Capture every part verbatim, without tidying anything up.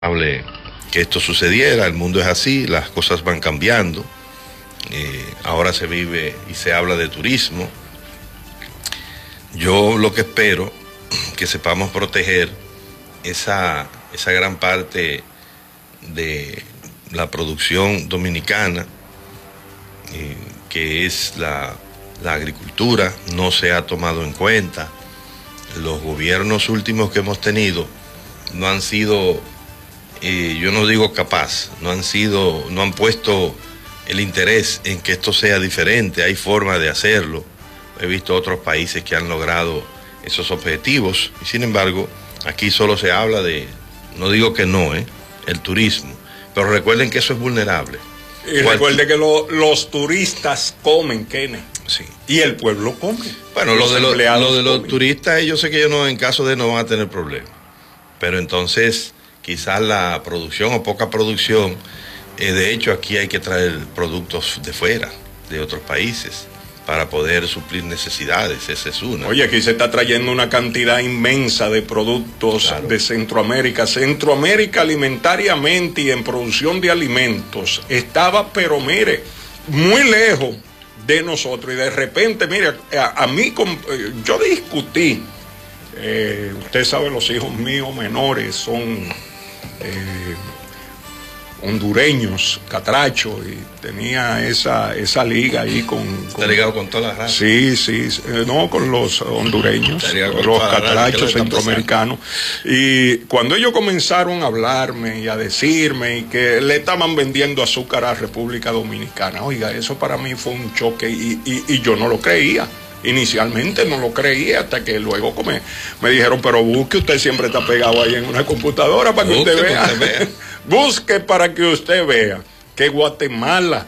Hable que esto sucediera, el mundo es así, las cosas van cambiando, eh, ahora se vive y se habla de turismo. Yo lo que espero que sepamos proteger esa, esa gran parte de la producción dominicana, eh, que es la, la agricultura, no se ha tomado en cuenta. Los gobiernos últimos que hemos tenido no han sido, eh, yo no digo capaz, no han sido, no han puesto el interés en que esto sea diferente. Hay forma de hacerlo. He visto otros países que han logrado esos objetivos y sin embargo aquí solo se habla de, no digo que no, ¿eh? el turismo, pero recuerden que eso es vulnerable. Y recuerde que lo, los turistas comen, Kenneth. Sí. Y el pueblo come. Bueno, lo de, lo, lo de los turistas, yo sé que ellos no, en caso de no van a tener problemas. Pero entonces, quizás la producción o poca producción, eh, de hecho aquí hay que traer productos de fuera, de otros países, para poder suplir necesidades, esa es una. Oye, aquí se está trayendo una cantidad inmensa de productos claro. de Centroamérica. Centroamérica alimentariamente y en producción de alimentos estaba, pero mire, muy lejos de nosotros. Y de repente, mire, a, a mí, yo discutí, eh, usted sabe, los hijos míos menores son eh, hondureños, catrachos, y tenía esa, esa liga ahí con... ¿Está ligado con todas las razas? Sí, sí, no, con los hondureños, con los catrachos centroamericanos. Y cuando ellos comenzaron a hablarme y a decirme y que le estaban vendiendo azúcar a República Dominicana, oiga, eso para mí fue un choque y, y, y yo no lo creía. Inicialmente no lo creía hasta que luego me, me dijeron, pero busque, usted siempre está pegado ahí en una computadora para que busque, usted vea. Usted vea. Busque para que usted vea que Guatemala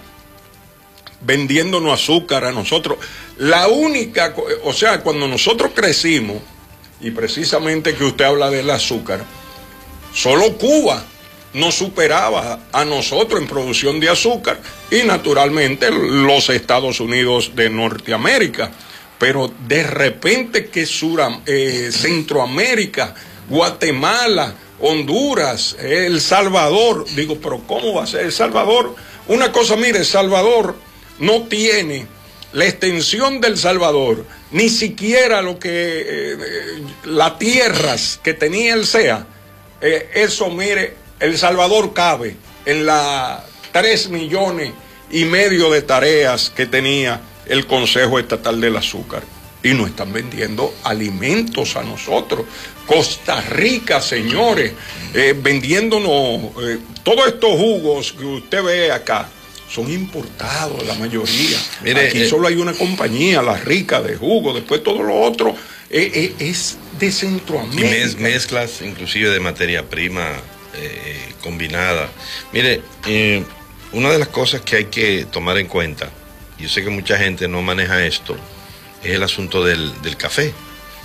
vendiéndonos azúcar a nosotros, la única, o sea, cuando nosotros crecimos, y precisamente que usted habla del azúcar, solo Cuba nos superaba a nosotros en producción de azúcar y naturalmente los Estados Unidos de Norteamérica. Pero de repente que Sura, eh, Centroamérica, Guatemala, Honduras, El Salvador, digo, pero ¿cómo va a ser El Salvador? Una cosa, mire, El Salvador no tiene la extensión del Salvador, ni siquiera lo que, eh, las tierras que tenía el C E A, eh, eso, mire, El Salvador cabe en las tres millones y medio de tareas que tenía el Consejo Estatal del Azúcar. Y nos están vendiendo alimentos a nosotros. Costa Rica, señores, eh, vendiéndonos eh, todos estos jugos que usted ve acá, son importados la mayoría. Mire, aquí eh, solo hay una compañía, La Rica, de jugo, después todo lo otro eh, eh, es de Centroamérica. Y mez, mezclas inclusive de materia prima eh, combinada. Mire, eh, una de las cosas que hay que tomar en cuenta, yo sé que mucha gente no maneja esto, es el asunto del, del café.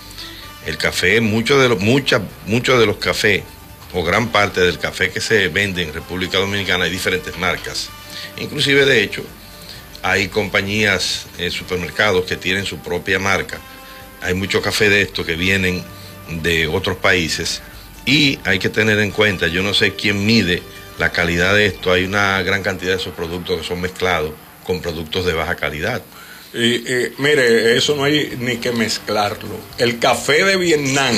El café, muchos de los, mucha, muchos de los cafés, o gran parte del café que se vende en República Dominicana, hay diferentes marcas. Inclusive, de hecho, hay compañías, eh, supermercados que tienen su propia marca. Hay mucho café de esto que vienen de otros países y hay que tener en cuenta, yo no sé quién mide la calidad de esto, hay una gran cantidad de esos productos que son mezclados con productos de baja calidad. Y, y mire, eso no hay ni que mezclarlo. El café de Vietnam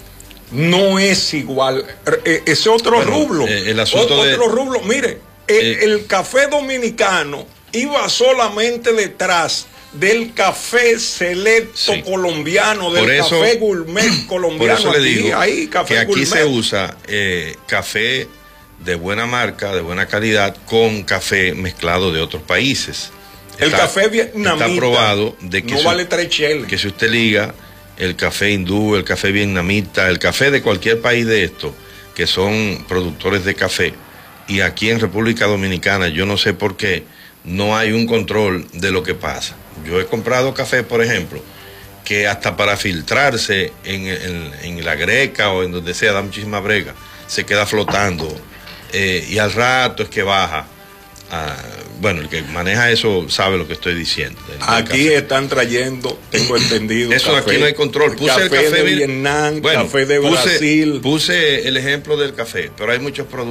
no es igual, es otro bueno, rublo. Eh, el asunto otro, de... otro rublo, mire, el, eh, el café dominicano iba solamente detrás del café selecto sí. colombiano, del eso, café gourmet colombiano. Por eso le digo aquí, ahí, café que aquí gourmet. se usa eh, café de buena marca, de buena calidad, con café mezclado de otros países. El está, café vietnamita está probado de que no si, vale tres cheles. Que si usted liga el café hindú, el café vietnamita, el café de cualquier país de estos, que son productores de café, y aquí en República Dominicana, yo no sé por qué, no hay un control de lo que pasa. Yo he comprado café, por ejemplo, que hasta para filtrarse en, en, en la greca o en donde sea, da muchísima brega, se queda flotando, eh, y al rato es que baja a, bueno, el que maneja eso sabe lo que estoy diciendo. Aquí están trayendo, tengo entendido. Eso café, aquí no hay control. Puse café el café de Vietnam, bueno, café de puse, Brasil. Puse el ejemplo del café, pero hay muchos productos